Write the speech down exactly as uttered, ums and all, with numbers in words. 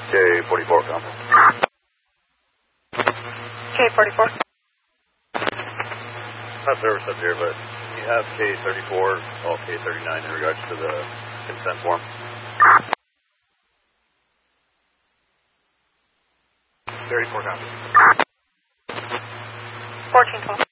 K forty-four, come. K forty-four. Not service up here, but you have K thirty-four, call K thirty-nine in regards to the consent form. thirty-four, come. fourteen twelve.